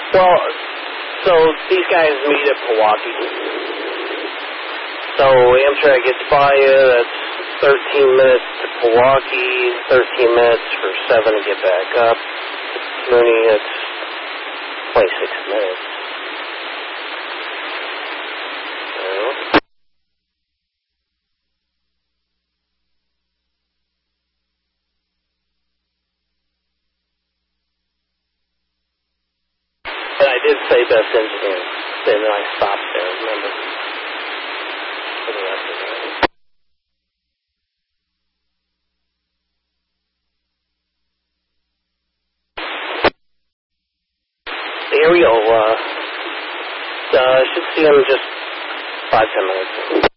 Well, so these guys meet at Pewaukee. So Amtrak gets by you, that's 13 minutes to Pewaukee, 13 minutes for 7 to get back up. Mooney, it's 26 minutes. And I did say best engineer, and then I stopped there, remember? For the rest of the night. Here we go. Should see him in just 5-10 minutes.